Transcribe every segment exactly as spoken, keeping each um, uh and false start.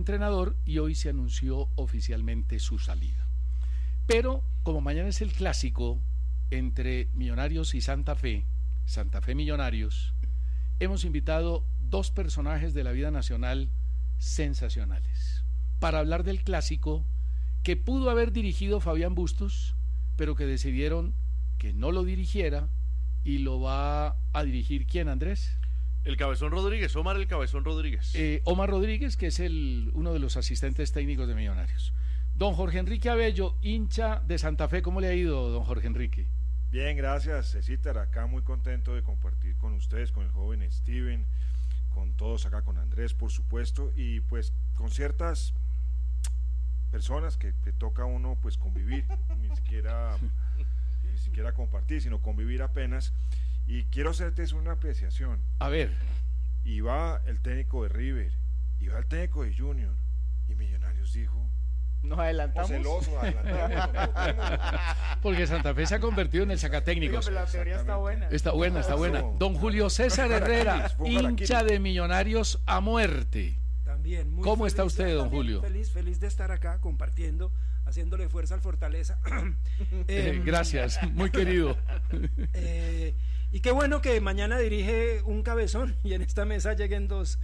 entrenador y hoy se anunció oficialmente su salida. Pero como mañana es el clásico entre Millonarios y Santa Fe, Santa Fe Millonarios, hemos invitado dos personajes de la vida nacional sensacionales para hablar del clásico que pudo haber dirigido Fabián Bustos, pero que decidieron que no lo dirigiera y lo va a dirigir ¿quién, Andrés? El Cabezón Rodríguez, Omar el Cabezón Rodríguez. Eh, Omar Rodríguez, que es el, uno de los asistentes técnicos de Millonarios. Don Jorge Enrique Abello, hincha de Santa Fe, ¿cómo le ha ido, don Jorge Enrique? Bien, gracias, Cecitar, acá muy contento de compartir con ustedes, con el joven Steven, con todos acá, con Andrés, por supuesto, y pues con ciertas personas que te toca a uno pues convivir, ni siquiera, ni siquiera compartir, sino convivir apenas, y quiero hacerte una apreciación. A ver. Y va el técnico de River, y va el técnico de Junior, y Millonarios dijo... Nos adelantamos. Celoso, adelantamos. Porque Santa Fe se ha convertido en el sacatécnico. Pero la teoría está buena. Está buena, está buena. Don Julio César Herrera, hincha de Millonarios a muerte. También. Muy ¿Cómo feliz, está usted, don también Julio? Feliz, feliz de estar acá compartiendo, haciéndole fuerza al Fortaleza. eh, eh, gracias, muy querido. Eh, y qué bueno que mañana dirige un cabezón y en esta mesa lleguen dos.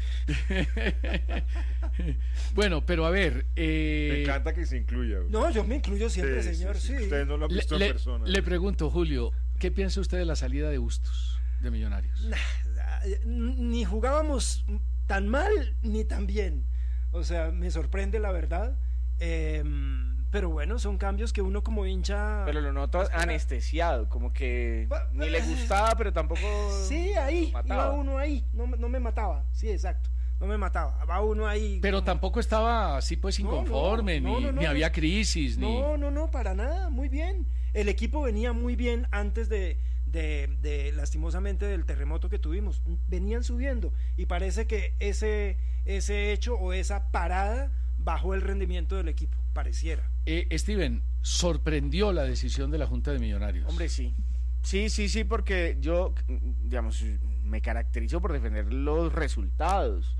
Bueno, pero a ver. Eh... Me encanta que se incluya. No, yo me incluyo siempre, sí, señor. Sí, sí. Sí. Ustedes no lo han visto le, en persona. Le, le pregunto, Julio, ¿qué piensa usted de la salida de Bustos de Millonarios? Nah, ni jugábamos tan mal ni tan bien. O sea, me sorprende la verdad. Eh, pero bueno, son cambios que uno como hincha... Pero lo noto anestesiado, como que Ba- ni le gustaba, pero tampoco... Sí, ahí, mataba. iba uno ahí, no, me- no me mataba, sí, exacto, no me mataba, va uno ahí... Pero como... tampoco estaba así pues No, inconforme, no, no, ni, no, no, ni no. había crisis, ni... No, no, no, para nada, muy bien. El equipo venía muy bien antes de, de, de, lastimosamente, del terremoto que tuvimos. Venían subiendo y parece que ese, ese hecho o esa parada bajó el rendimiento del equipo, pareciera. Eh, Steven, sorprendió la decisión de la Junta de Millonarios. Hombre, sí. Sí, sí, sí, porque yo, digamos, me caracterizo por defender los resultados,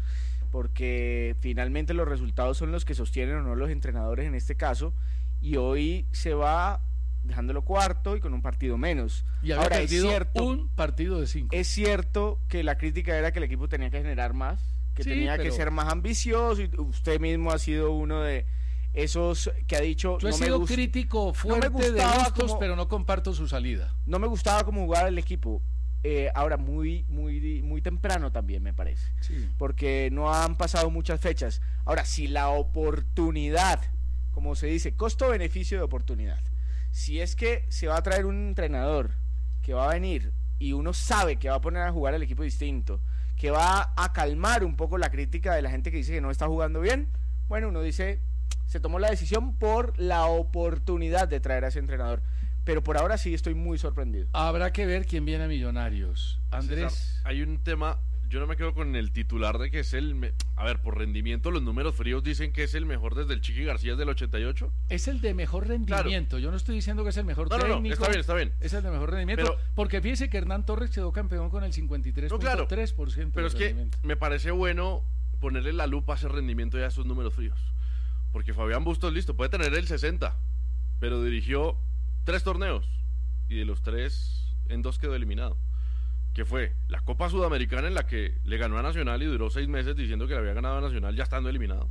porque finalmente los resultados son los que sostienen o no los entrenadores en este caso, y hoy se va dejándolo cuarto y con un partido menos. Y había Ahora, perdido es cierto, un partido de cinco. Es cierto que la crítica era que el equipo tenía que generar más, que Sí, tenía pero... que ser más ambicioso, y usted mismo ha sido uno de esos que ha dicho... Yo he no sido me gust- crítico fuerte no me de gustaba Bustos, como- pero no comparto su salida. No me gustaba cómo jugaba el equipo. Eh, ahora, muy, muy, muy temprano también, me parece. Sí. Porque no han pasado muchas fechas. Ahora, si la oportunidad, como se dice, costo-beneficio de oportunidad, si es que se va a traer un entrenador que va a venir y uno sabe que va a poner a jugar al equipo distinto, que va a calmar un poco la crítica de la gente que dice que no está jugando bien, bueno, uno dice, se tomó la decisión por la oportunidad de traer a ese entrenador. Pero por ahora sí estoy muy sorprendido. Habrá que ver quién viene a Millonarios. Andrés. César, hay un tema, yo no me quedo con el titular de que es el... Me... A ver, por rendimiento, los números fríos dicen que es el mejor desde el Chiqui García del ochenta y ocho. Es el de mejor rendimiento. Claro. Yo no estoy diciendo que es el mejor no, no, técnico. No, está bien, está bien. Es el de mejor rendimiento. Pero, porque fíjese que Hernán Torres quedó campeón con el cincuenta y tres punto tres por ciento. No, claro. Pero es que me parece bueno ponerle la lupa a ese rendimiento y a esos números fríos. Porque Fabián Bustos, listo, puede tener el sesenta, pero dirigió tres torneos y de los tres, en dos quedó eliminado. Que fue la Copa Sudamericana, en la que le ganó a Nacional y duró seis meses diciendo que le había ganado a Nacional ya estando eliminado.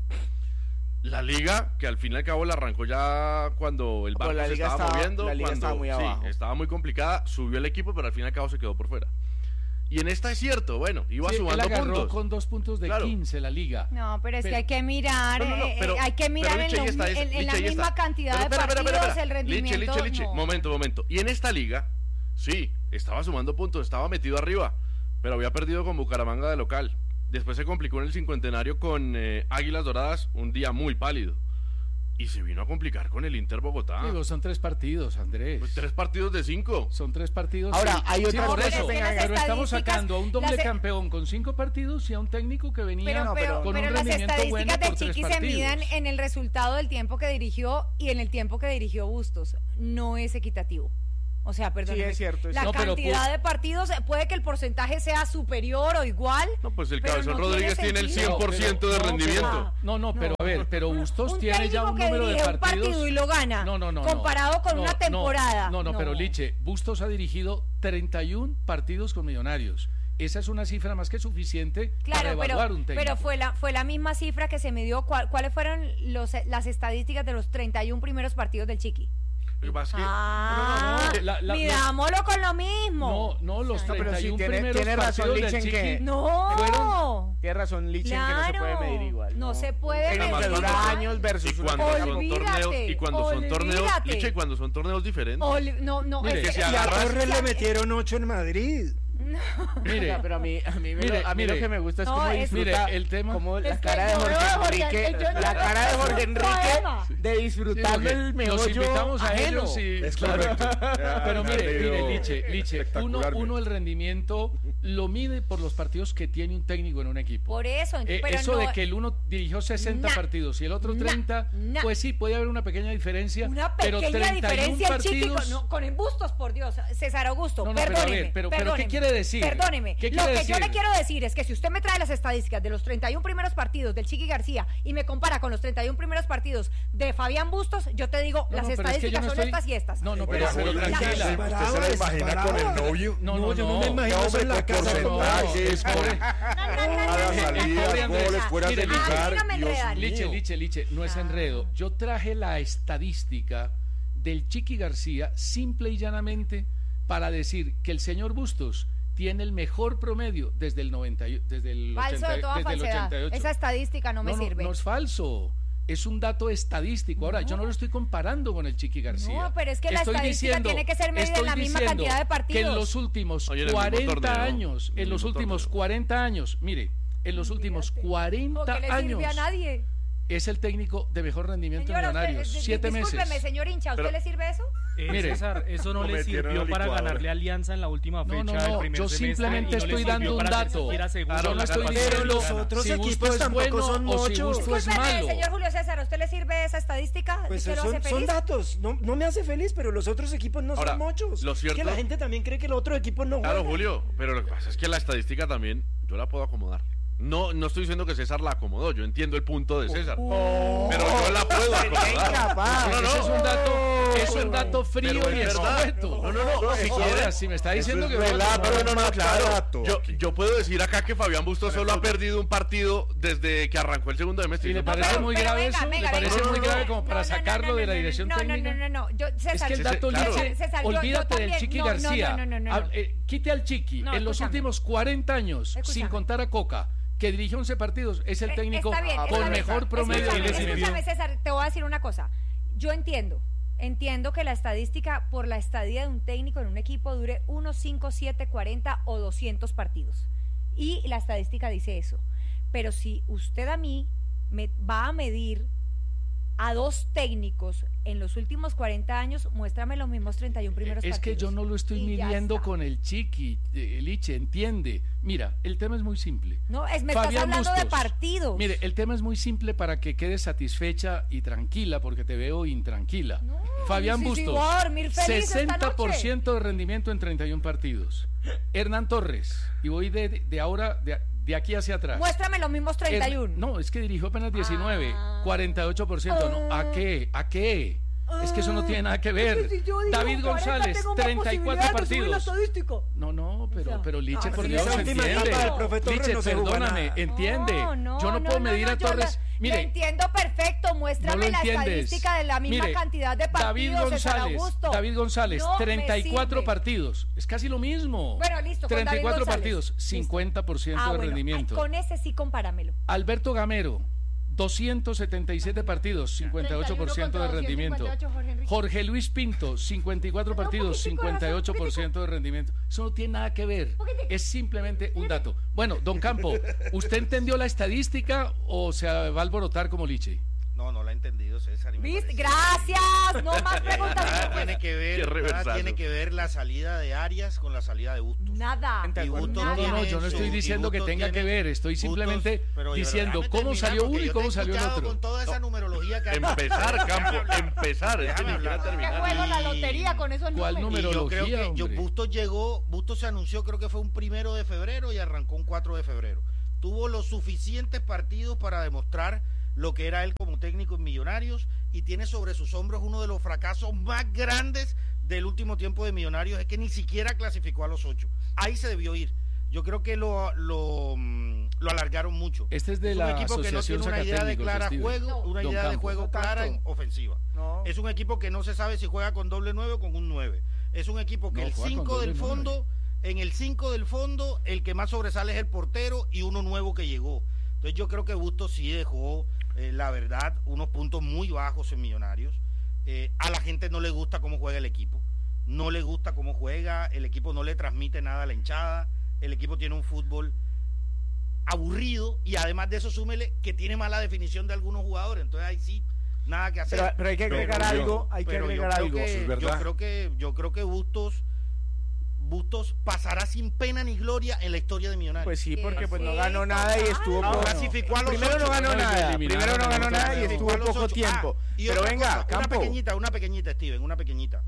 La Liga, que al fin y al cabo la arrancó ya cuando el barco la se liga estaba, estaba moviendo. La Liga cuando, estaba muy abajo. Sí, estaba muy complicada, subió el equipo, pero al fin y al cabo se quedó por fuera. Y en esta es cierto, bueno, iba sí, sumando él agarró puntos. con dos puntos de claro. quince la Liga. No, pero es pero, que hay que mirar, no, no, no, pero, eh, hay que mirar en, lo, está, en, en la está. misma cantidad pero, de espera, partidos, espera, espera, espera. el rendimiento. Liche, liche, liche. No. Momento, momento. Y en esta liga, sí, estaba sumando puntos, estaba metido arriba, pero había perdido con Bucaramanga de local. Después se complicó en el cincuentenario con eh, Águilas Doradas, un día muy pálido. Y se vino a complicar con el Inter Bogotá. Digo, son tres partidos, Andrés. Pues tres partidos de cinco. Son tres partidos. Ahora, sí. hay otra sí, por eso. Es que pero estamos sacando a un doble las... campeón con cinco partidos y a un técnico que venía pero, no, pero, con pero un las rendimiento bueno estadísticas por de tres Chiqui partidos. se midan en el resultado del tiempo que dirigió y en el tiempo que dirigió Bustos. No es equitativo. O sea, perdón. Sí, es cierto, es La cierto. No, pero cantidad pu- de partidos, eh, puede que el porcentaje sea superior o igual. No, pues el pero Cabezón no tiene Rodríguez tiene el sentido. cien por ciento de No, pero- rendimiento. No, no, pero a ver, pero Bustos Un tiene ya técnico un que número de dirige un partidos. partido y lo gana, No, no, no. no. comparado con No, una no, temporada. No, no, No. pero Liche, Bustos ha dirigido treinta y uno partidos con Millonarios. Esa es una cifra más que suficiente para Claro, pero, evaluar un técnico. pero fue la fue la misma cifra que se midió. ¿Cuál- ¿Cuáles fueron los, las estadísticas de los treinta y uno primeros partidos del Chiqui? Lo que pasa es que- Ah, no, no, la- la- midámoslo con lo mismo. No, no, los No, pero treinta y sí, uno tiene- primeros tiene razón, partidos del Lichen, Chiqui que- No. fueron- Tiene razón Lichen que no se Claro, puede medir igual. no se puede Un técnico medir que dura igual. años Y versus una cuando temporada. son Olvídate, torneos, y cuando son torneos, olvídate. Liche, cuando son torneos diferentes. Ol- no, no, Mire, es que si Y a agarras- Torres le ya- metieron ocho en Madrid. Mire, Oiga, pero a mí, a mí, me Mire, lo, a mí mire. lo que me gusta es No, cómo es- disfruta, Mire, el tema- como la Es que cara de yo Jorge veo a Jorge, Enrique, el- yo no la veo cara de es un Jorge Enrique poema. de Sí, disfrutar porque del los meollo invitamos a ajeno. ellos y Es claro. correcto. Pero Me mire, ha leído mire, Liche, Liche, uno, espectacularmente. uno el rendimiento lo mide por los partidos que tiene un técnico en un equipo. Por eso, Eh, pero eso no, de que el uno dirigió sesenta Na, partidos y el otro na, treinta, na. pues sí, puede haber una pequeña diferencia, una pero pequeña treinta y uno diferencia el Chiqui partidos... con, no, con embustos, por Dios, César Augusto, No, no, pero a perdóneme, ver, pero- pero ¿qué perdóneme, quiere decir? Perdóneme, ¿Qué lo quiere que yo decir? le quiero decir es que si usted me trae las estadísticas de los treinta y uno primeros partidos del Chiqui García y me compara con los treinta y uno primeros partidos de Fabián Bustos, yo te digo, No, las no, pero es que yo estadísticas no son estoy- estas y estas. No, no, Bueno, pero, pero Julio, tranquila. ¿usted Bravo, se la es imagina con bravo. el novio? No, no, yo no no. me imagino No, eso en la hombre, casa. con con- porcentajes, No, con es- cada El salida, pobre Andrés, goles, fuera mire, de Liche, lugar. a mí no me Dios enredan. Liche, mío. Liche, Liche, no es Ah. enredo. Yo traje la estadística del Chiqui García simple y llanamente para decir que el señor Bustos tiene el mejor promedio desde el noventa y- desde el Falso ochenta de toda desde el falsedad. ochenta y ocho. Esa estadística no me no, sirve. No es falso. Es un dato estadístico. Ahora, yo no lo estoy comparando con el Chiqui García. No, pero es que la Estoy estadística tiene que ser medida en estoy la misma diciendo cantidad de partidos. Que en los últimos Oye, en el mismo cuarenta torneo. años, En en el los mismo últimos torneo. cuarenta años, mire, en los últimos Olvídate. cuarenta ¿O que le años sirve a nadie? es el técnico de mejor rendimiento Señora, en usted- Millonarios. di- Siete discúlpeme, meses. señor hincha, ¿a usted Pero- le sirve eso? Eh, Mire. César, eso no Lo le metieron sirvió a la para licuadora. ganarle Alianza en la última No, fecha no, del no, primer yo semestre, simplemente y no le estoy sirvió dando un para ser dato. siquiera segundo Yo no en la estoy participación diciendo los mexicana. otros si equipos Bustos es tampoco bueno son o si muchos. Bustos es Discúlpeme, malo. señor Julio César, ¿a usted le sirve esa estadística? Pues ¿Usted lo son, hace son feliz? datos, no, no me hace feliz, pero los otros equipos no Ahora, son muchos. lo cierto- que la gente también cree que los otros equipos no Claro, juegan. Julio, pero lo que pasa es que la estadística también yo la puedo acomodar. No, no estoy diciendo que César la acomodó, yo entiendo el punto de César. Oh. Pero yo la puedo acomodar. incapaz. No, no, Ese es un dato, es un Pero- dato frío pero y es verdad. escueto. No, no, no, No, si eso- quiere- Ahora, si me está diciendo Eso que es va a relato, tomar- No, no, no, claro. Barato, Yo, aquí. yo puedo decir acá que Fabián Bustos solo ha perdido un partido desde que arrancó el segundo semestre. ¿Y le No, parece pero- muy pero grave venga, eso? venga, ¿Le parece venga. muy No, grave no, como no, para no, no, sacarlo no, de la no, dirección no, no, técnica? No, no, no, yo, César, Es que el yo- dato claro. Liche, César, yo- yo olvídate del también- Chiqui no, no, García. no, no, no, no. Hab- eh, quite al Chiqui. No, en los escúchame. últimos cuarenta años, sin Escúchame. contar a Coca, que dirigió once partidos, es el Eh, técnico está bien, con está bien. mejor promedio. Escúchame, de rendimiento. escúchame, César, te voy a decir una cosa. Yo entiendo, entiendo que la estadística por la estadía de un técnico en un equipo dure uno, cinco, siete, cuarenta o doscientos partidos. Y la estadística dice eso. Pero si usted a mí me va a medir a dos técnicos en los últimos cuarenta años, muéstrame los mismos treinta y uno primeros Es que partidos. yo no lo estoy Y ya midiendo está. con el Chiqui, eh, Liche, entiende. Mira, el tema es muy simple. No, es, me Fabián estás hablando de Bustos. partidos. Mire, el tema es muy simple para que quedes satisfecha y tranquila, porque te veo intranquila. No, Fabián sí, sí, Bustos, voy a dormir feliz esta sesenta por noche. ciento de rendimiento en treinta y uno partidos. Hernán Torres, y voy de, de ahora, de, de aquí hacia atrás. Muéstrame los mismos treinta y uno. Her- No, es que dirigió apenas diecinueve, Ah. cuarenta y ocho por ciento. No, ¿a qué? ¿A qué? Es que eso no tiene nada que ver. David González, treinta y cuatro partidos. No, no, pero, sea, pero Liche, ah, por sí, Dios, esa última entiende. etapa del profe Torres Liche, no se jugó perdóname, nada. entiende. No, no, yo no, puedo medir no, a yo Torres. la- Mire, lo entiendo perfecto, muéstrame no lo la entiendes. estadística de la misma Mire, cantidad de David partidos, César González, Augusto. David González, No me treinta y cuatro sirve. partidos. Es casi lo mismo. Bueno, listo, con treinta y cuatro David González. partidos, Listo. cincuenta por ciento Ah, de bueno, rendimiento. ay, con ese sí compáramelo. Alberto Gamero, doscientos setenta y siete partidos, cincuenta y ocho por ciento de treinta y uno rendimiento. contra doscientos cincuenta y ocho, Jorge Enrique. Jorge Luis Pinto, cincuenta y cuatro No, partidos, poquitico de cincuenta y ocho por razón, ciento de rendimiento. Eso no tiene nada que ver. Poquitico. Es simplemente un dato. Bueno, don Campo, ¿usted entendió la estadística o se va a alborotar como Liche? No, no la he entendido, César. y me ¿Viste? parece- Gracias. No más preguntas. Nada no, tiene pues. que ver, Qué nada reversazo. tiene que ver la salida de Arias con la salida de Bustos. Nada. Y Bustos No, no, tiene no, yo no su- estoy y diciendo que Bustos tenga que tiene- ver, estoy Bustos- simplemente pero, oye, diciendo déjame cómo terminar, salió porque uno y yo te cómo he salió el escuchado otro. Con toda esa numerología numerología que hay. Empezar, Campo, empezar. Es que Déjame ni siquiera hablar. ¿Qué terminar. juego la lotería con esos ¿Cuál números? número? Y yo creo que Numerología, yo, hombre. Bustos llegó, Bustos se anunció, creo que fue un primero de febrero y arrancó un cuatro de febrero. Tuvo los suficientes partidos para demostrar lo que era él como técnico en Millonarios y tiene sobre sus hombros uno de los fracasos más grandes del último tiempo de Millonarios, es que ni siquiera clasificó a los ocho. Ahí se debió ir. Yo creo que lo, lo, mm, lo alargaron mucho. Este es de un la equipo que no Asociación tiene una idea de Sacatécnicos, clara Steven. juego, No. una Don idea de Campo. juego No clara en tanto. ofensiva. No. Es un equipo que no se sabe si juega con doble nueve o con un nueve. Es un equipo que No, el juega con cinco doble del nueve. fondo, en el cinco del fondo, el que más sobresale es el portero y uno nuevo que llegó. Entonces yo creo que Bustos sí dejó, eh, la verdad, unos puntos muy bajos en Millonarios. Eh, a la gente no le gusta cómo juega el equipo. No le gusta cómo juega, el equipo no le transmite nada a la hinchada, el equipo tiene un fútbol aburrido y además de eso súmele que tiene mala definición de algunos jugadores, entonces ahí sí, nada que hacer. Pero, pero hay que agregar Pero yo- algo, hay que Pero yo agregar creo algo. que- Eso es yo verdad. creo que yo creo que Bustos Bustos pasará sin pena ni gloria en la historia de Millonarios. Pues sí, porque pues no Sí, ganó nada y estuvo claro. poco- Clasificó a los primero ocho, no ganó pero nada, eliminaron primero no en ganó otro nada y torneo. estuvo a los poco ocho. tiempo. Ah, y Pero otra venga, cosa, una Campo. pequeñita, una pequeñita, Steven, una pequeñita.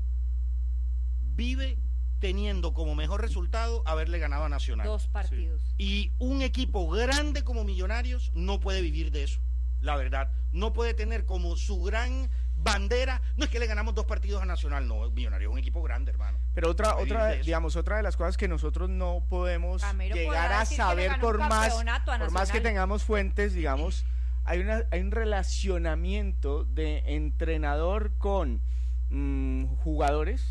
Vive teniendo como mejor resultado haberle ganado a Nacional. Dos partidos. Y un equipo grande como Millonarios no puede vivir de eso, la verdad. No puede tener como su gran bandera, no es que le ganamos dos partidos a Nacional, no, Millonarios es un equipo grande, hermano. Pero otra, Vivir otra, de eso. digamos, otra de las cosas que nosotros no podemos Gamero llegar podrá a decir que le saber ganó por un más, campeonato a por más que Nacional. tengamos fuentes, digamos, hay una, hay un relacionamiento de entrenador con mm, jugadores,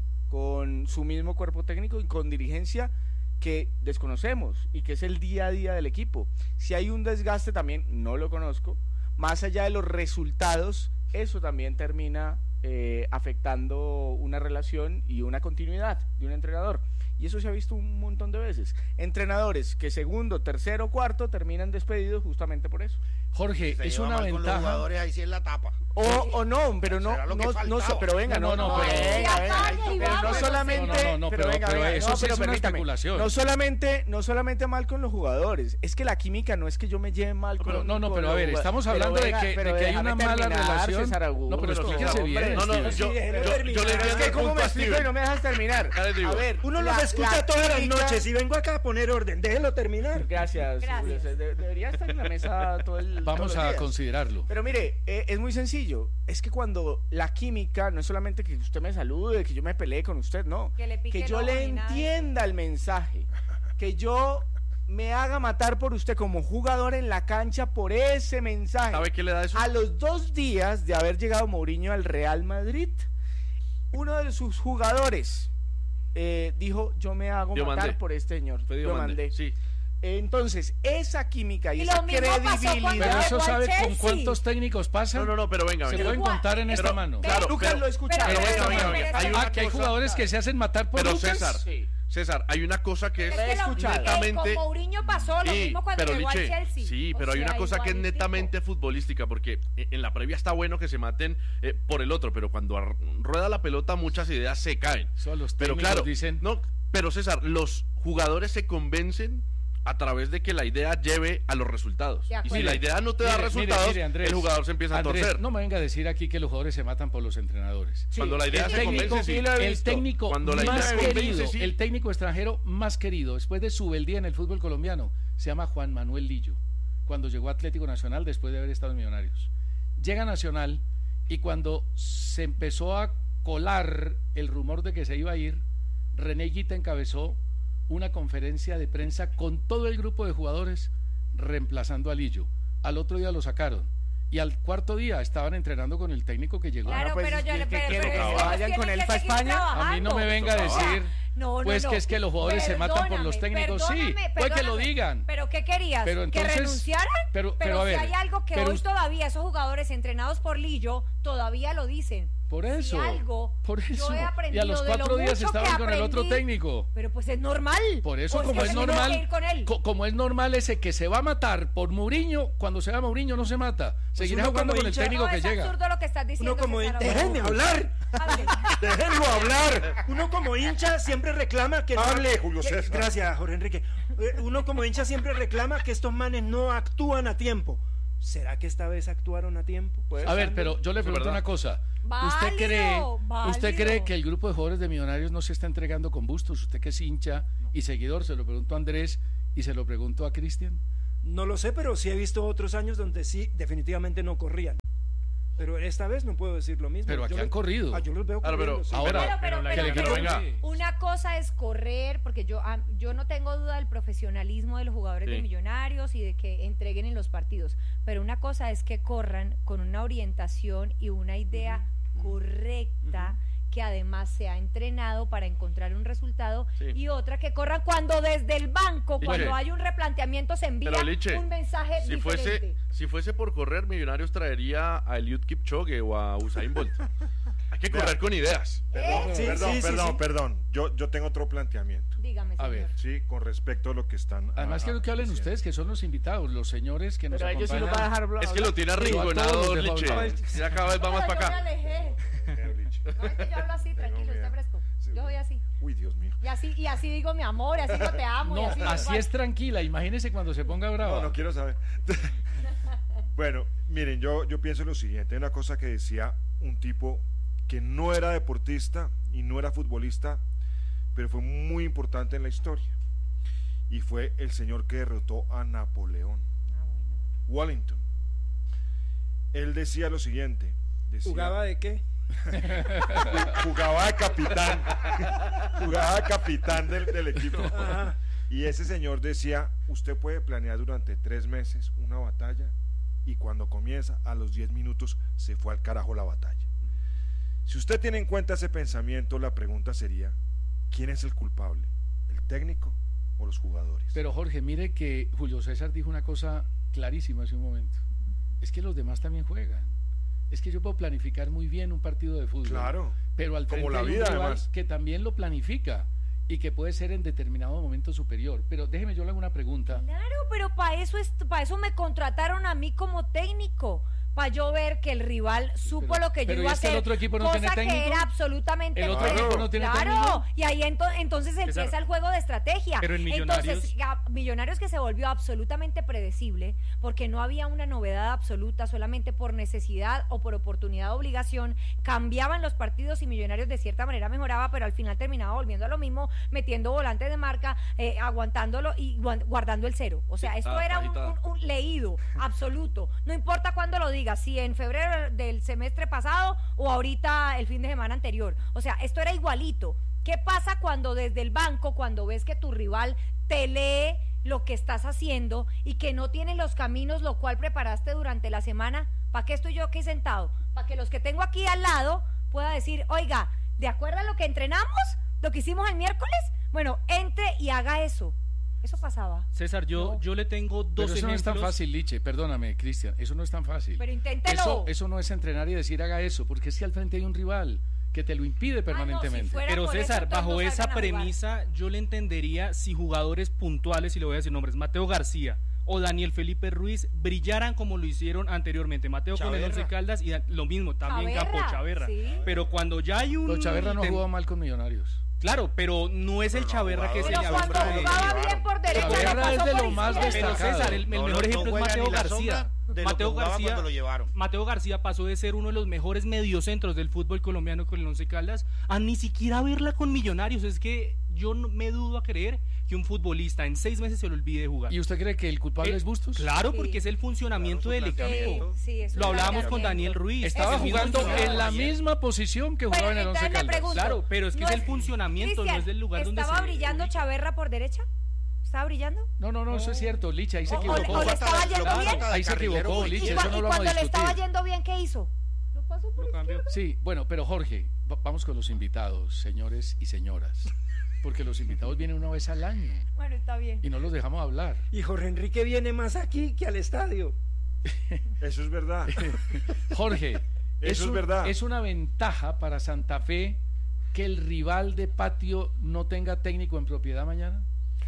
con su mismo cuerpo técnico y con dirigencia que desconocemos y que es el día a día del equipo. Si hay un desgaste también, no lo conozco, más allá de los resultados, eso también termina eh, afectando una relación y una continuidad de un entrenador. Y eso se ha visto un montón de veces. Entrenadores que segundo, tercero, cuarto terminan despedidos justamente por eso. Jorge, Se es lleva una mal con los ventaja. jugadores, ahí sí es la tapa. O, o no, pero no, Será lo que no, no, faltaba. so- pero venga, no, No, no, no, pero pero- venga, venga, Calle y pero no vamos, solamente, No, no, no, pero- venga, pero venga, eso no, sí pero es una permítame, especulación. no solamente, no solamente mal con los jugadores, es que la química no es que yo me lleve mal No, con pero- no, no, con pero a los ver, jugadores. estamos Pero hablando de venga, que- de pero que hay déjame una mala terminar, relación. César Augusto. No, pero explíquese bien, No, no, Steven. yo, Sí, yo, déjelo yo le terminar. di Es el que cómo punto me a explico y Steven. no me dejas terminar. Dale, digo. A ver, Uno la- los escucha la todas las química- noches y vengo acá a poner orden. Déjelo terminar. Gracias, Gracias. Julio César. De- debería estar en la mesa todo el todos Vamos los a días. considerarlo. Pero mire, eh, es muy sencillo. Es que cuando la química no es solamente que usted me salude, que yo me pelee con usted, no. Que le pique Que el yo ojo le ni nada de entienda el mensaje. Que yo me haga matar por usted como jugador en la cancha por ese mensaje. ¿Sabe qué le da eso? A los dos días de haber llegado Mourinho al Real Madrid, uno de sus jugadores eh, dijo, yo me hago Diomandé. matar por este señor. Fue Diomandé, Diomandé. sí. Entonces, esa química y, Y esa lo mismo pasó cuando credibilidad... Pero eso llegó al sabe con Chelsea. cuántos técnicos pasa. No, no, no, pero venga, Se venga. pueden Igual- contar en esta pero- mano. pero- Claro, Lucas pero- lo escucha. pero- Pero venga, venga, pero- venga. Hay pero- una Ah, que hay cosa- jugadores que se hacen matar por Pero Lucas. César, Sí. César, hay una cosa que es Es que lo- escuchado. eh, netamente... con Mourinho pasó lo Sí, mismo cuando pero llegó al Liche, Chelsea. sí, O pero hay sea, una cosa que es igualitico. netamente futbolística, porque e- en la previa está bueno que se maten eh, por el otro, pero cuando ar- rueda la pelota muchas ideas se caen. Eso a los Pero técnicos claro, dicen. no, pero César, los jugadores se convencen a través de que la idea lleve a los resultados. De Y si acuerdo. la idea no te da Mire, resultados, mire, mire, Andrés, el jugador se empieza Andrés, a torcer. No me venga a decir aquí que los jugadores se matan por los entrenadores. Cuando la idea el se técnico, convence, sí. sí lo he el visto. técnico Cuando la más idea convence, querido, sí. el técnico extranjero más querido después de su beldía en el fútbol colombiano, se llama Juan Manuel Lillo, cuando llegó a Atlético Nacional después de haber estado en Millonarios. Llega a Nacional y cuando se empezó a colar el rumor de que se iba a ir, René Higuita encabezó una conferencia de prensa con todo el grupo de jugadores reemplazando a Lillo. Al otro día lo sacaron y al cuarto día estaban entrenando con el técnico que llegó. Claro, Ah, pues, pero yo ¿y le qué pero- quiere, pero que ellos vayan tienen con él que pa' seguir España? A mí no me trabajando. venga a O sea, decir No, no, pues no. que es que los jugadores se matan por los Perdóname, técnicos, sí, perdóname, pues que lo perdóname. digan. ¿Pero qué querías? Pero entonces- ¿Que renunciaran? pero- pero a si ver, hay algo que pero hoy us- todavía esos jugadores entrenados por Lillo todavía lo dicen. Por eso, Si algo por yo eso. he Y aprendido a los de lo cuatro días mucho estaban que con el otro aprendí, técnico. Pero pues es normal. Por eso, Pues como que es tengo que normal, ir con él. co- como es normal ese que se va a matar por Mourinho, cuando se va Mourinho no se mata. Seguirá uno jugando como con el hincha- técnico No, que es llega. absurdo lo que estás diciendo. Uno como César déjenme Augusto. hablar. Hable. ¡Déjenlo hablar! Uno como hincha siempre reclama que no- Hable, Julio que- César. Gracias, Jorge Enrique. Eh, Uno como hincha siempre reclama que estos manes no actúan a tiempo. ¿Será que esta vez actuaron a tiempo? Pues, A ver, pero yo le Eso es pregunto verdad. una cosa. Válido, ¿Usted cree, ¿Usted válido. cree que el grupo de jugadores de Millonarios no se está entregando con Bustos? Usted que es hincha y seguidor, se lo pregunto a Andrés y se lo pregunto a Cristian. No lo sé, pero sí he visto otros años donde sí, definitivamente no corrían. Pero esta vez no puedo decir lo mismo. Pero aquí Yo han lo- corrido. Ah, yo los veo Claro, corriendo, pero- sí. Ahora, Pero, pero, Pero la pero- que el Pero equipo- venga, una cosa es correr, porque yo, ah, yo no tengo duda del profesionalismo de los jugadores Sí. de Millonarios y de que entreguen en los partidos, pero una cosa es que corran con una orientación y una idea correcta, que además se ha entrenado para encontrar un resultado, Sí. y otra que corran cuando desde el banco, Liche. cuando hay un replanteamiento, se envía Pero, Liche, un mensaje si diferente. fuese, si fuese por correr, Millonarios traería a Eliud Kipchoge o a Usain Bolt. Hay que correr con ideas. Perdón, Sí, perdón, sí, sí, perdón, sí. perdón. Yo, yo tengo otro planteamiento, Dígame, A señor. ver. sí, con respecto a lo que están. Además ah, quiero que hablen diciendo. ustedes, que son los invitados, los señores que nos pero a ellos sí acompañan. los va a dejar hablar. Es que lo tiene Sí, a todos arrinconado, los dejo Liche. hablar. Ya cada vez va No, más yo para me acá. alejé. Pero, Lich, No, es que yo hablo así, tranquilo, mira. esté fresco. Sí, Yo soy así. Uy, Dios mío. Y así, y así digo mi amor, y así digo te amo. y No, así, así es tranquila, imagínese cuando se ponga brava. No, no quiero saber. Bueno, miren, yo, yo pienso lo siguiente. Hay una cosa que decía un tipo que no era deportista y no era futbolista, pero fue muy importante en la historia. Y fue el señor que derrotó a Napoleón, Ah, bueno. Wellington. Él decía lo siguiente. Decía, ¿Jugaba de qué? jugaba de capitán. Jugaba de capitán del, del equipo. Ajá. Y ese señor decía, usted puede planear durante tres meses una batalla y cuando comienza, a los diez minutos, se fue al carajo la batalla. Si usted tiene en cuenta ese pensamiento, la pregunta sería, ¿quién es el culpable? ¿El técnico o los jugadores? Pero Jorge, mire que Julio César dijo una cosa clarísima hace un momento. Es que los demás también juegan. Es que yo puedo planificar muy bien un partido de fútbol. Claro, Pero al como frente la hay un vida, rival además. que también lo planifica y que puede ser en determinado momento superior. Pero déjeme, yo le hago una pregunta. Claro, pero para eso, es- pa' eso me contrataron a mí como técnico. Para yo ver que el rival supo pero- lo que yo pero iba a ¿y es que hacer. el otro equipo no cosa tiene técnico? que era absolutamente ¿El otro Claro. equipo no tiene Claro, técnico? y ahí ento- entonces empieza César, el juego de estrategia. pero en Millonarios- Entonces, ya, Millonarios que se volvió absolutamente predecible, porque no había una novedad absoluta, solamente por necesidad o por oportunidad o obligación, cambiaban los partidos y Millonarios de cierta manera mejoraba, pero al final terminaba volviendo a lo mismo, metiendo volantes de marca, eh, aguantándolo y guan- guardando el cero. O sea, Sí, esto ah, era un, pajita. un- un leído absoluto. No importa cuándo lo digas, si en febrero del semestre pasado o ahorita el fin de semana anterior. O sea, esto era igualito. ¿Qué pasa cuando desde el banco, cuando ves que tu rival te lee lo que estás haciendo y que no tiene los caminos lo cual preparaste durante la semana? ¿Para qué estoy yo aquí sentado? Para que los que tengo aquí al lado pueda decir, oiga, ¿de acuerdo a lo que entrenamos? ¿Lo que hicimos el miércoles? Bueno, entre y haga eso. Eso pasaba. César, yo, No. yo le tengo dos Pero eso no es tan ejemplos. fácil, Liche, perdóname, Cristian, eso no es tan fácil. Pero inténtelo. Eso, eso no es entrenar y decir haga eso, porque es que al frente hay un rival que te lo impide permanentemente. si fuera- Pero por eso, César, entonces bajo no esa salgan a jugar. premisa, yo le entendería si jugadores puntuales, y le voy a decir nombres, Mateo García o Daniel Felipe Ruiz, brillaran como lo hicieron anteriormente. Mateo con el Chaverra. Once Caldas y lo mismo, también Chaverra, Campo Chaverra. sí. Pero cuando ya hay un... Pero Chaverra no tem- jugó mal con Millonarios. Claro, pero no es el Pero no ha Chaverra que jugado se Pero le cuando avispa de... jugaba bien por derecha, Chaverra lo pasó es de por lo más izquierda. Pero destacado. César, el, el No, mejor no, ejemplo no es juega Mateo ni la García. sombra de lo que Mateo jugaba García, cuando lo llevaron. Mateo García pasó de ser uno de los mejores mediocentros del fútbol colombiano con el Once Caldas a ni siquiera verla con Millonarios. Es que yo no me dudo a creer que un futbolista en seis meses se le olvide jugar. ¿Y usted cree que el culpable Eh, es Bustos? Claro, Sí. porque es el funcionamiento Claro, su del planteamiento. equipo. Sí, sí, es Lo un hablábamos con planteamiento. Daniel Ruiz. Estaba Es el mismo jugando funcionamiento. en la misma posición que jugaba Pero en el Once entonces le Caldas. pregunto, Claro, pero es que ¿no es el funcionamiento, no Cristian, es del lugar donde ¿estaba se brillando ubica. Chaverra por derecha? ¿Estaba brillando? No, no, no, eso es cierto, Licha, ahí se O- o- equivocó. o le estaba yendo Lo bien. pasa de Ahí se carrilero equivocó, muy Liche, Y, bien. eso cua- no y lo vamos a cuando le estaba discutir. yendo bien, ¿qué hizo? Lo pasó por Lo cambió. izquierda. Sí, bueno, pero Jorge, va- vamos con los invitados, señores y señoras, porque los invitados vienen una vez al año Bueno, está bien. y no los dejamos hablar. Y Jorge Enrique viene más aquí que al estadio. Eso es verdad. Jorge, Eso es un- verdad. es una ventaja para Santa Fe que el rival de patio no tenga técnico en propiedad mañana.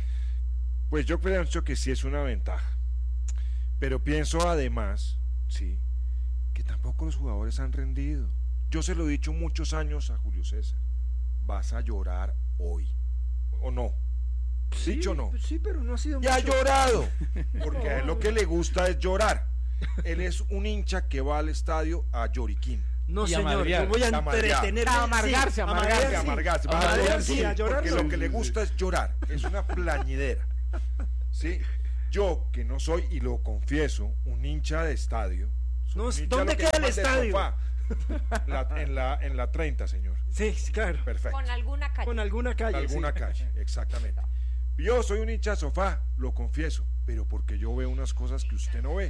Pues yo pienso que sí es una ventaja. Pero pienso además, sí, que tampoco los jugadores han rendido. Yo se lo he dicho muchos años a Julio César. Vas a llorar hoy. ¿O no? ¿Dicho o no? Sí, pero no ha sido Ya ha mucho. llorado. Porque a él lo que le gusta es llorar. Él es un hincha que va al estadio a lloriquín. No, Y a señor, madrear, yo voy a a madrear. entretenerme. A amargarse, sí, a a amargarse, madrear, A sí. amargarse, A va a madrear, llorar, sí, a llorar, porque sí. lo que le gusta es llorar, es una plañidera. ¿Sí? Yo, que no soy, y lo confieso, un hincha de estadio. soy No, un hincha ¿dónde lo que queda el llaman de estadio? sofá. La- en, la, en la treinta, señor. Sí, claro. Perfecto. Con alguna calle. Con alguna calle. En alguna sí. calle, exactamente. Yo soy un hincha de sofá, lo confieso, pero porque yo veo unas cosas que usted no ve.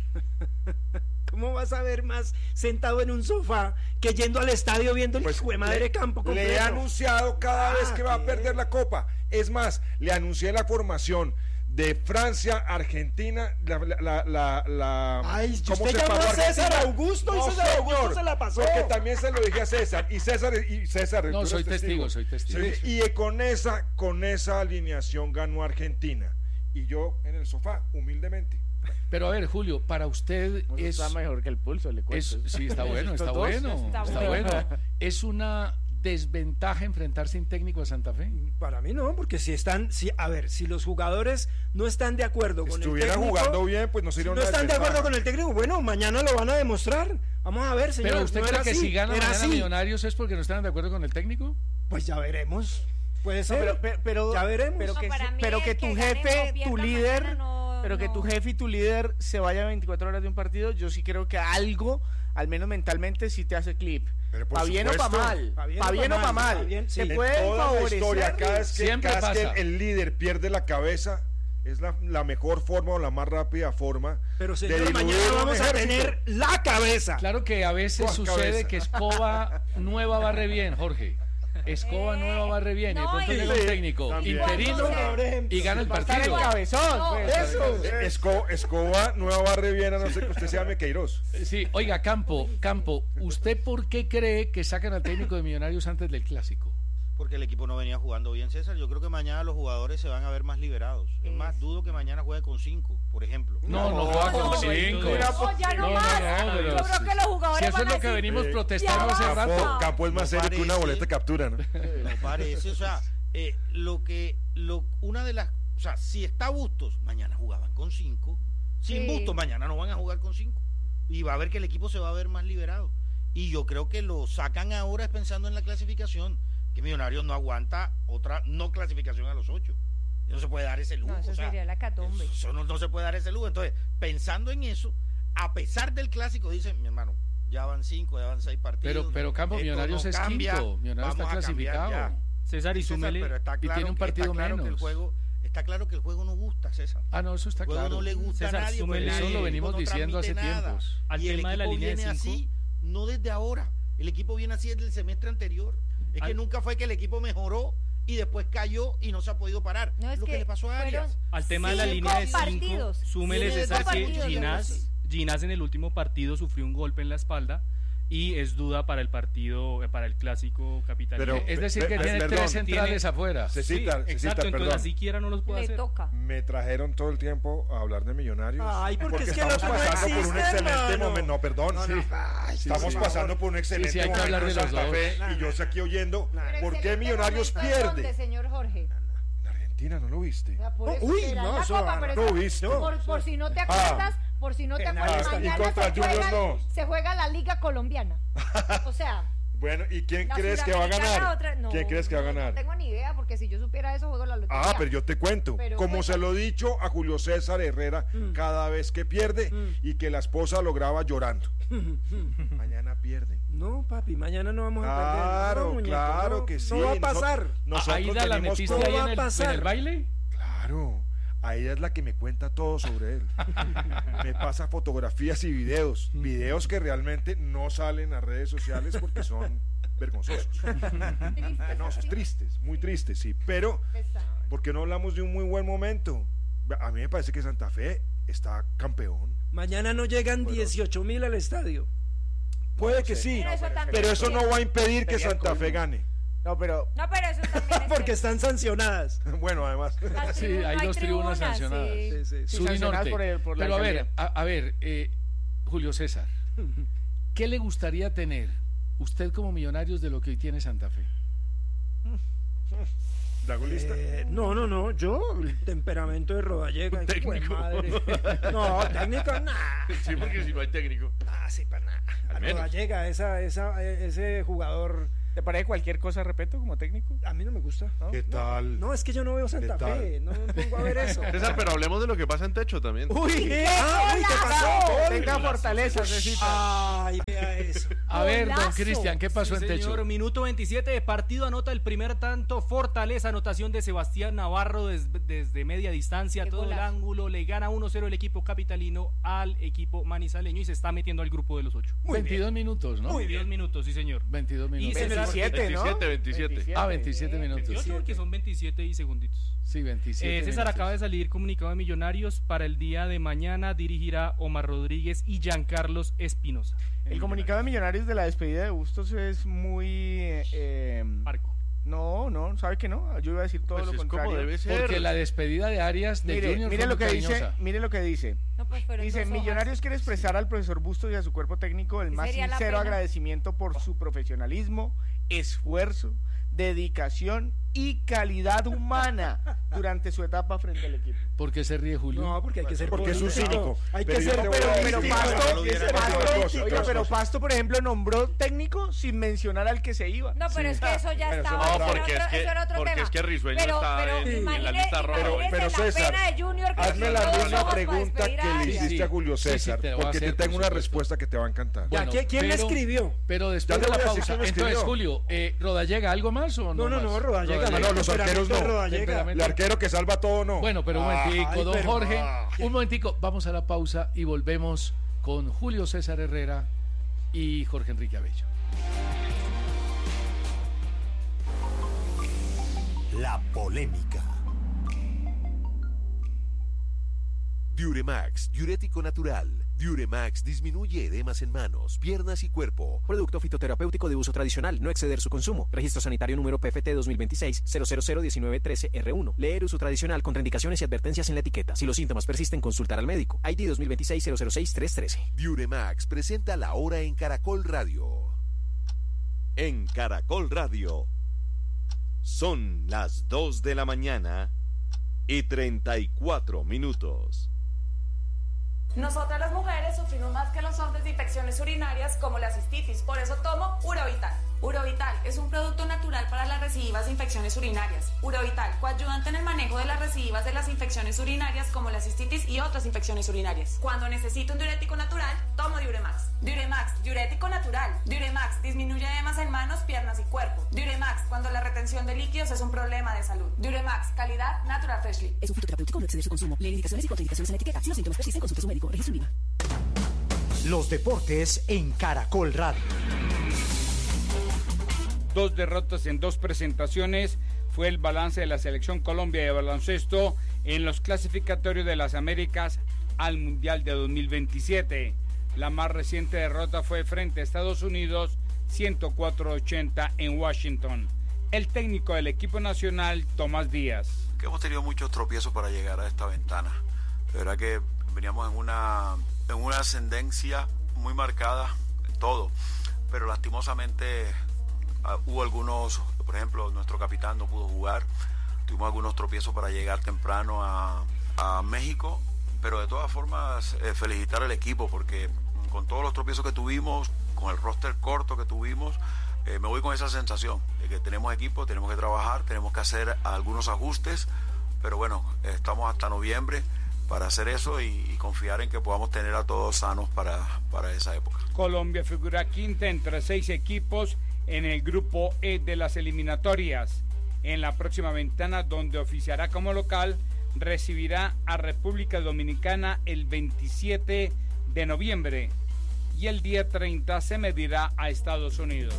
¿Cómo vas a ver más sentado en un sofá que yendo al estadio viendo el Pues, hijo de madre le- campo Le he completo? anunciado cada Ah, vez que va a ¿qué? perder la copa. Es más, le anuncié la formación de Francia, Argentina, la, la, la, la- la- Ay, ¿cómo usted se llamó paró a César Argentina? Augusto y No, César Augusto señor, se la pasó. Porque también se lo dije a César y César y César. No, tú soy eres testigo, soy testigo. Sí, y con esa con esa alineación ganó Argentina y yo en el sofá humildemente. Pero a ver, Julio, para usted Eso es, está mejor que el pulso, le es cuento. sí, está bueno, Estos está dos. bueno, Está está bueno. bueno. Es una desventaja enfrentar sin técnico a Santa Fe. Para mí no, porque si están, si, a ver, si los jugadores no están de acuerdo con Estuviera el técnico, jugando bien, pues no si sería no una están de desventaja. acuerdo con el técnico, bueno, mañana lo van a demostrar. Vamos a ver, señor. Pero usted no cree era que así, si gana era mañana así. Millonarios es porque no están de acuerdo con el técnico? Pues ya veremos. Puede No, ser. pero, pero, pero- Ya veremos. pero No, que, para mí pero el que tu que gane jefe, o pierda tu mañana líder, no- pero que tu no. jefe y tu líder se vayan veinticuatro horas de un partido, yo sí creo que algo, al menos mentalmente, sí te hace clip. Pero por Pa' bien o pa' supuesto, mal. pa' bien Pa' o bien pa' o pa' mal, mal. pa' bien, sí. Te En pueden toda la favorecer. historia, cada vez que, Siempre cada vez que pasa. el líder pierde la cabeza, es la, la mejor forma o la más rápida forma Pero de señor, diluir mañana un vamos a ejército. tener la cabeza. Claro que a veces Con sucede cabeza. que escoba nueva barre bien, Jorge. Escoba Eh, nueva barre bien. y de no, pronto y- llega un Sí, técnico también. interino Por ejemplo, y gana el Va a estar el partido. cabezón. No, pues. Eso. Eh, Esco- Escoba, nueva barre bien, a no ser que usted se llame Queiroz. Sí, oiga, Campo, Campo, ¿usted por qué cree que sacan al técnico de Millonarios antes del clásico? Porque el equipo no venía jugando bien, César. Yo creo que mañana los jugadores se van a ver más liberados. Es más, dudo que mañana juegue con cinco, por ejemplo. No, no, No, juega no, con no, cinco. mira, No, ya no, No, no, más. no, pero Yo creo si- que los jugadores Si eso van es a lo que decir, venimos Eh, protestando ya hace basta. rato. Campo, Campo es más No serio que una parece. boleta de captura, ¿no? No parece, o sea, eh, lo que, lo, una de las, o sea, si está Bustos, mañana jugaban con cinco. Sin Sí. Bustos, mañana no van a jugar con cinco. Y va a ver que el equipo se va a ver más liberado. Y yo creo que lo sacan ahora es pensando en la clasificación. Que Millonarios no aguanta otra no clasificación a los ocho. No se puede dar ese lujo. No, eso o sea, sería la catombe. eso no, no se puede dar ese lujo. Entonces, pensando en eso, a pesar del clásico, dicen, mi hermano, ya van cinco, ya van seis partidos. Pero, pero Campo, esto Millonarios no es cambia, quinto. Millonarios está vamos a cambiar clasificado. ya. César, y Sí, César, súmele. pero está y claro tiene un que- partido está claro que el menos. juego, está claro que el juego no gusta, César. Ah, no, eso está El juego claro. no le gusta César, a nadie. súmele- porque Eso el lo equipo venimos no diciendo hace transmite nada. tiempos. Al Y el tema de la equipo línea de viene cinco. así, no desde ahora. El equipo viene así desde el semestre anterior. Es que Al- nunca fue que el equipo mejoró y después cayó y no se ha podido parar. No, es lo que, que le pasó a fueron Arias. Al tema de la cinco línea de cinco, partidos. súmele, Cinco César, que partidos de Ginás, Rossi. Ginás en el último partido sufrió un golpe en la espalda y es duda para el partido, eh, para el clásico capitalino. Pero- Es decir, Pe- que pe- tiene perdón, tres centrales tiene- afuera. Se Sí, cita, se exacto, cita, entonces perdón. así quiera no los puede Le hacer. toca. Me trajeron todo el tiempo a hablar de Millonarios. Ay, porque es que estamos lo que no pasando por un existe, excelente hermano. momento. No, perdón. No, no. sí. Ay, Estamos sí, pasando por un excelente sí, hay que momento hablar de en los Santa dos. Fe No, y yo no. estoy aquí oyendo Pero por qué Excelente Millonarios momento, ¿dónde, pierde. señor Jorge? En Argentina, ¿no lo viste? O sea, por Oh, eso uy, será no, la eso copa, no, pero no es que- visto. Por, por si no te acuerdas, por si no te Penal, acuerdas, está- y mañana contra se Junior juega, no. se juega la Liga Colombiana. O sea, Bueno, ¿y quién la crees que va a Suramericana, ganar? otra- no, ¿Quién crees que va a no, ganar? No tengo ni idea, porque si yo supiera eso, juego la lotería. Ah, pero yo te cuento. Pero Como bueno. se lo he dicho a Julio César Herrera Mm. cada vez que pierde Mm. y que la esposa lo graba llorando. Mañana pierden. No, papi, mañana no vamos a perder. Claro, No, muñeco, claro no, que sí. No va a Nosotros- pasar. Nosotros ¿Aida la venimos metiste con- ahí va en a el, en pasar. el baile? Claro, Aida es la que me cuenta todo sobre él. Me pasa fotografías y videos. Videos que realmente no salen a redes sociales porque son vergonzosos. No, son tristes, muy tristes, sí. Pero, Pesado. ¿por qué no hablamos de un muy buen momento? A mí me parece que Santa Fe está campeón. Mañana no llegan Bueno. dieciocho mil al estadio. Puede No que sé. sí, Pero eso también pero es eso no cierto. va a impedir que Sería Santa colmo. Fe gane. No, pero No, pero eso también es Porque cierto. están sancionadas. Bueno, además. Las Sí, tribu- hay no dos tribunas sancionadas. sí. Sí, sí, sí. Sur y sancionadas norte. por el- por la Pero a ver, alcaldía. a, a ver, eh, Julio César, ¿qué le gustaría tener usted como Millonarios de lo que hoy tiene Santa Fe? ¿La golista? Eh, no, no, no, yo, el temperamento de Rodallega, hijo de Técnico. madre. No, técnico, nada. Sí, porque si no hay técnico. Ah, sí, para nada. Al menos. Rodallega, esa, esa, ese jugador, ¿Te parece cualquier cosa, repito, como técnico? a mí no me gusta. ¿no? ¿Qué No, tal? No, es que yo no veo Santa ¿Qué tal? Fe, no me pongo a ver eso. César, pero hablemos de lo que pasa en techo también. ¡Uy! ¿Qué? Ah, uy, ¿qué pasó? Tenga fortaleza, Cecita. Ay, vea eso. A ver, don Golazo. Cristian, ¿qué pasó Sí, en techo? señor, minuto veintisiete de partido, anota el primer tanto, Fortaleza, anotación de Sebastián Navarro des- desde media distancia, Qué todo el golazo. ángulo, le gana uno cero el equipo capitalino al equipo manizaleño y se está metiendo al grupo de los ocho. veintidós minutos, ¿no? veintidós minutos, sí señor. veintidós Y minutos. se le- veintisiete, ¿no? veintisiete, veintisiete. Ah, veintisiete minutos. veintiocho porque son veintisiete y segunditos. Sí, veintisiete Eh, César, minutos. acaba de salir comunicado de Millonarios, para el día de mañana dirigirá Omar Rodríguez y Giancarlos Espinosa. El comunicado de Millonarios de la despedida de Bustos es muy... eh, eh, Marco. no, no, ¿sabe que no? Yo iba a decir todo Pues lo es contrario. como debe ser. Porque la despedida de Arias de Mire, Junior mire fue lo muy que dice, cariñosa. mire lo que dice. No, pues fueron Dice, dos hojas. Millonarios quiere expresar al profesor Bustos y a su cuerpo técnico el ¿Qué más sería la sincero pena? agradecimiento por su profesionalismo, esfuerzo, dedicación y calidad humana durante su etapa frente al equipo. ¿Por qué se ríe Julio? No, porque hay que ser Porque es un político. cínico. Hay Pero que yo ser te voy a Pero, decir pero que Pasto, no lo político. dice, Pasto- otra cosa, oiga, otra pero cosa. Pasto, por ejemplo, nombró técnico sin mencionar al que se iba. No, pero es que eso ya Pero eso estaba. no, eso era porque es otro- que- eso era otro porque tema. es que Risueño pero, está pero en- imagine- en la lista roja. imagínese Pero, pero la César, pena de Junior que hazme tiene la dos misma ojos para pregunta despedir que a le Arias. hiciste a Julio Sí, sí, César, te la voy a porque te hacer, tengo por una supuesto. respuesta que te va a encantar. Ya, Bueno, ¿quién, quién le pero- escribió? Pero después Ya de te la voy a decir pausa, quién me entonces escribió. Julio, eh, ¿Rodallega algo más o no? No, no, no, más? Rodallega. Ah, no, los arqueros no. Rodallega. El arquero que salva todo no. Bueno, pero un Ay, momentico, don pero- Jorge, ah. un momentico, vamos a la pausa y volvemos con Julio César Herrera y Jorge Enrique Abello. La polémica. Diuremax, diurético natural. Diuremax disminuye edemas en manos, piernas y cuerpo. Producto fitoterapéutico de uso tradicional, no exceder su consumo. Registro sanitario número P F T dos mil veintiséis cero cero cero diecinueve trece R uno. Leer uso tradicional, contraindicaciones y advertencias en la etiqueta. Si los síntomas persisten, consultar al médico. I D dos mil veintiséis cero cero seis tres trece. Diuremax presenta la hora en Caracol Radio. En Caracol Radio. Son las dos de la mañana y treinta y cuatro minutos. Nosotras las mujeres sufrimos más que los hombres de infecciones urinarias como la cistitis, por eso tomo Urovital. Urovital es un producto natural para las recidivas de infecciones urinarias. Urovital, coayudante en el manejo de las recidivas de las infecciones urinarias como la cistitis y otras infecciones urinarias. Cuando necesito un diurético natural, tomo Diuremax. Diuremax, diurético natural. Diuremax disminuye edemas en manos, piernas y cuerpo. Diuremax, cuando la retención de líquidos es un problema de salud. Diuremax, calidad Natural Freshly. Es un fitoterapéutico, no exceder su consumo. Lee indicaciones y contraindicaciones en la etiqueta. Si los síntomas persisten, consulte a su médico. Registro IVA. Los deportes en Caracol Radio. Dos derrotas en dos presentaciones fue el balance de la selección Colombia de baloncesto en los clasificatorios de las Américas al Mundial de dos mil veintisiete. La más reciente derrota fue frente a Estados Unidos, ciento cuatro a ochenta en Washington. El técnico del equipo nacional, Tomás Díaz. Que hemos tenido muchos tropiezos para llegar a esta ventana. De verdad que veníamos en una, en una ascendencia muy marcada, todo, pero lastimosamente uh, hubo algunos, por ejemplo, nuestro capitán no pudo jugar, tuvimos algunos tropiezos para llegar temprano a, a México, pero de todas formas eh, felicitar al equipo porque con todos los tropiezos que tuvimos, con el roster corto que tuvimos, eh, me voy con esa sensación de que tenemos equipo, tenemos que trabajar, tenemos que hacer algunos ajustes, pero bueno, estamos hasta noviembre para hacer eso y, y confiar en que podamos tener a todos sanos para, para esa época. Colombia figura quinta entre seis equipos en el grupo E de las eliminatorias. En la próxima ventana, donde oficiará como local, recibirá a República Dominicana el veintisiete de noviembre y el día treinta se medirá a Estados Unidos.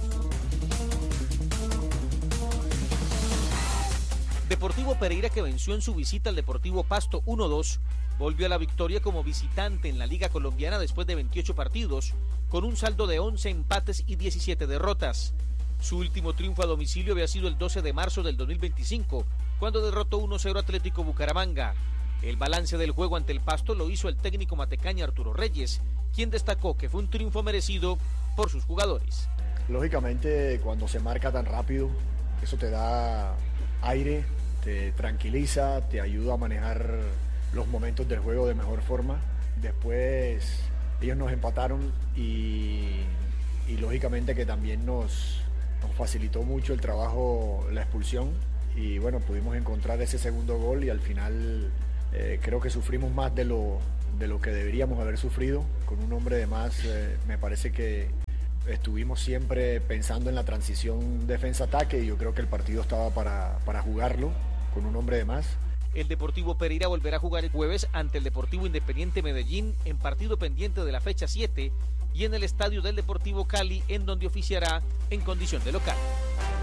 Deportivo Pereira, que venció en su visita al Deportivo Pasto uno dos, volvió a la victoria como visitante en la Liga Colombiana después de veintiocho partidos, con un saldo de once empates y diecisiete derrotas. Su último triunfo a domicilio había sido el doce de marzo del dos mil veinticinco, cuando derrotó uno cero Atlético Bucaramanga. El balance del juego ante el Pasto lo hizo el técnico matecaña Arturo Reyes, quien destacó que fue un triunfo merecido por sus jugadores. Lógicamente, cuando se marca tan rápido, eso te da aire, te tranquiliza, te ayuda a manejar los momentos del juego de mejor forma. Después ellos nos empataron y, y lógicamente que también nos, nos facilitó mucho el trabajo, la expulsión, y bueno, pudimos encontrar ese segundo gol y al final eh, creo que sufrimos más de lo, de lo que deberíamos haber sufrido. Con un hombre de más, eh, me parece que estuvimos siempre pensando en la transición defensa-ataque y yo creo que el partido estaba para, para jugarlo con un hombre de más. El Deportivo Pereira volverá a jugar el jueves ante el Deportivo Independiente Medellín en partido pendiente de la fecha siete y en el estadio del Deportivo Cali, en donde oficiará en condición de local.